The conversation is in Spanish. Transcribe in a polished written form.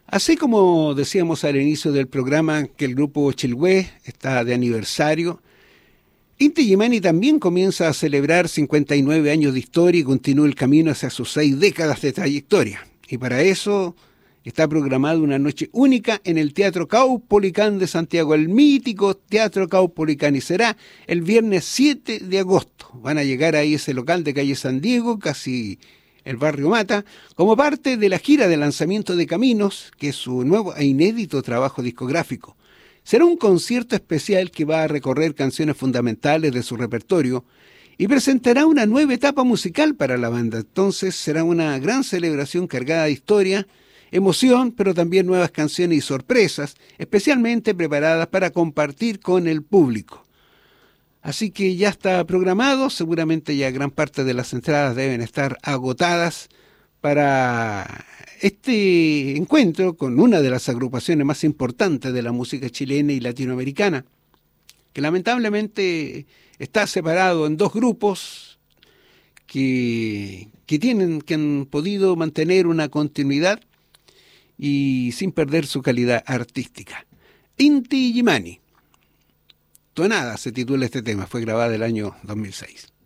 Así como decíamos al inicio del programa que el grupo Chilhue está de aniversario, Inti Illimani también comienza a celebrar 59 años de historia y continúa el camino hacia sus 6 décadas de trayectoria. Y para eso está programada una noche única en el Teatro Caupolicán de Santiago, el mítico Teatro Caupolicán, y será el viernes 7 de agosto. Van a llegar ahí ese local de calle San Diego, casi el barrio Mata, como parte de la gira de lanzamiento de Caminos, que es su nuevo e inédito trabajo discográfico. Será un concierto especial que va a recorrer canciones fundamentales de su repertorio y presentará una nueva etapa musical para la banda. Entonces será una gran celebración cargada de historia, emoción, pero también nuevas canciones y sorpresas, especialmente preparadas para compartir con el público. Así que ya está programado, seguramente ya gran parte de las entradas deben estar agotadas para este encuentro con una de las agrupaciones más importantes de la música chilena y latinoamericana, que lamentablemente está separado en dos grupos que han podido mantener una continuidad y sin perder su calidad artística. Inti Illimani, Tonada se titula este tema, fue grabado el año 2006.